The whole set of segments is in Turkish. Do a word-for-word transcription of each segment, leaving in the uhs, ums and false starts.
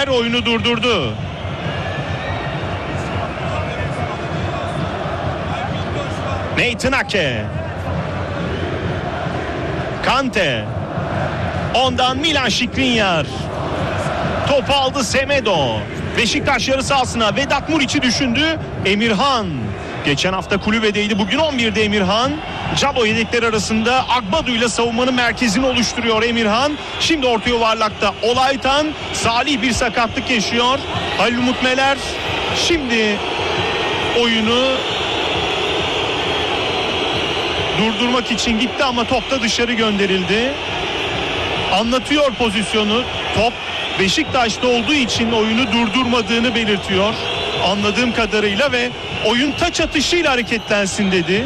Meler oyunu durdurdu. Nathan Ake. Kante. Ondan Milan Skriniar. Topu aldı Semedo. Beşiktaş yarı sahasına Vedat Muriç'i düşündü. Emirhan. Geçen hafta kulübedeydi. Bugün on birde Emirhan. Cabo yedekleri arasında Agbadu ile savunmanın merkezini oluşturuyor Emirhan. Şimdi orta yuvarlakta Olaytan. Salih bir sakatlık yaşıyor. Halil Umut Meler şimdi oyunu durdurmak için gitti ama top da dışarı gönderildi. Anlatıyor pozisyonu. Top Beşiktaş'ta olduğu için oyunu durdurmadığını belirtiyor. Anladığım kadarıyla ve oyun taç atışıyla hareketlensin dedi.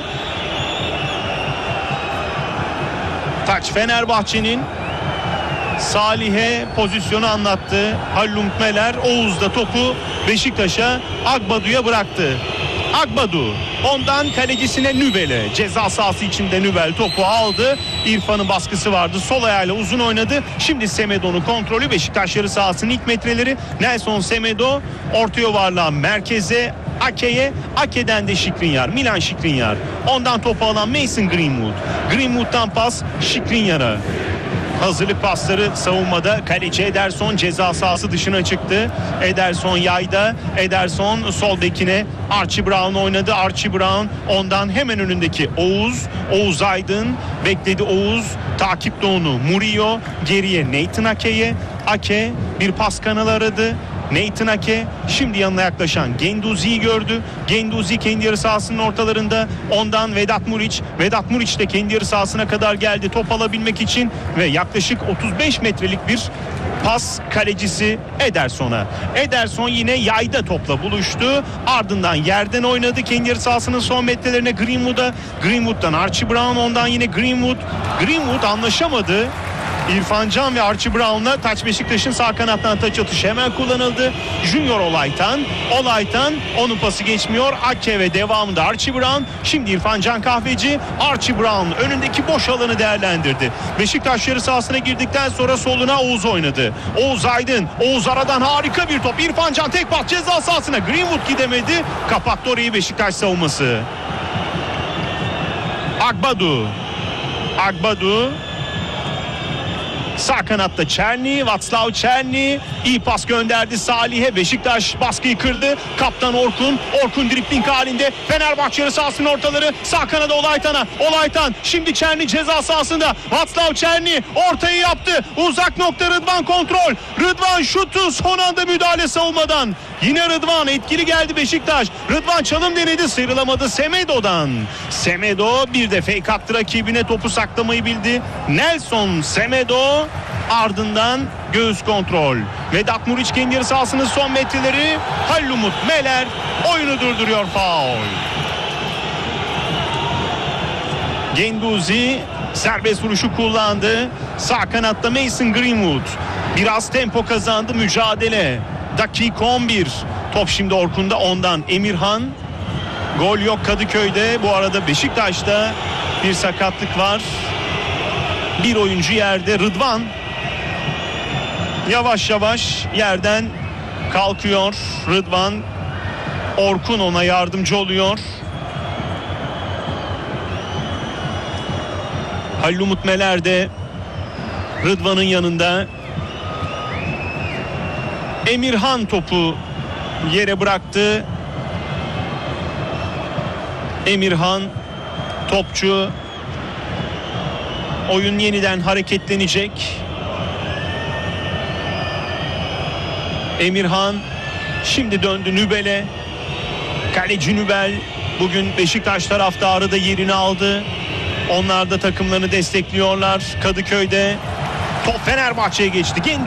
Taç Fenerbahçe'nin. Salih'e pozisyonu anlattı. Halil Umut Meler. Oğuz da topu Beşiktaş'a Agbadu'ya bıraktı. Agbadu ondan kalecisine Nübel'e, ceza sahası içinde Nübel topu aldı. İrfan'ın baskısı vardı, sol ayağıyla uzun oynadı. Şimdi Semedo'nun kontrolü. Beşiktaş yarı sahasının ilk metreleri. Nelson Semedo orta yuvarlağı merkeze, Ake'ye, Ake'den de Skriniar, Milan Skriniar. Ondan topu alan Mason Greenwood. Greenwood'dan pas Skriniar'a. Hazırlık pasları savunmada. Kaleci Ederson ceza sahası dışına çıktı. Ederson yayda. Ederson sol bekine Archie Brown oynadı. Archie Brown ondan hemen önündeki Oğuz. Oğuz Aydın bekledi. Oğuz takipte onu. Murillo geriye Nathan Ake'ye. Ake bir pas kanalı aradı. Nathan Ake şimdi yanına yaklaşan Genduzi'yi gördü. Genduzi kendi yarı sahasının ortalarında. Ondan Vedat Muriç. Vedat Muriç de kendi yarı sahasına kadar geldi top alabilmek için ve yaklaşık otuz beş metrelik bir pas kalecisi Ederson'a. Ederson yine yayda topla buluştu. Ardından yerden oynadı. Kendi yarı sahasının son metrelerine Greenwood'a. Greenwood'dan Archie Brown, ondan yine Greenwood. Greenwood anlaşamadı. İrfan Can ve Archie Brown'la Taç Beşiktaş'ın sağ kanattan taç atışı hemen kullanıldı. Junior Olaytan. Olaytan onun pası geçmiyor. Ake ve devamında Archie Brown. Şimdi İrfan Can Kahveci. Archie Brown önündeki boş alanı değerlendirdi. Beşiktaş yarı sahasına girdikten sonra soluna Oğuz oynadı. Oğuz Aydın. Oğuz aradan harika bir top. İrfan Can tek pas ceza sahasına. Greenwood gidemedi. Kapattı orayı Beşiktaş savunması. Agbadu. Agbadu. Sağ kanatta Çerni, Václav Çerni iyi pas gönderdi Salih'e. Beşiktaş baskıyı kırdı. Kaptan Orkun, Orkun dripling halinde. Fenerbahçe yarı sahasının ortaları. Sağ kanada Olaytan'a. Olaytan şimdi Çerni ceza sahasında. Václav Çerni ortayı yaptı. Uzak nokta Rıdvan kontrol. Rıdvan şutu son anda müdahale savunmadan. Yine Rıdvan etkili geldi Beşiktaş. Rıdvan çalım denedi, sıyrılamadı Semedo'dan. Semedo bir de fake attı rakibine, topu saklamayı bildi. Nelson Semedo ardından göğüs kontrol. Vedat Muriç kendi yarı sahasının son metreleri. Halil Umut Meler oyunu durduruyor, faul. Genduzi serbest vuruşu kullandı. Sağ kanatta Mason Greenwood biraz tempo kazandı, mücadele. Dakika on bir. Top şimdi Orkun'da, ondan Emirhan. Gol yok Kadıköy'de. Bu arada Beşiktaş'ta bir sakatlık var. Bir oyuncu yerde, Rıdvan. Yavaş yavaş yerden kalkıyor Rıdvan. Orkun ona yardımcı oluyor. Halil Umut Meler de Rıdvan'ın yanında. Emirhan topu yere bıraktı. Emirhan topçu. Oyun yeniden hareketlenecek. Emirhan şimdi döndü Nübel'e. Kaleci Nübel bugün Beşiktaş taraftarı da yerini aldı. Onlar da takımlarını destekliyorlar Kadıköy'de. Top Fenerbahçe'ye geçti.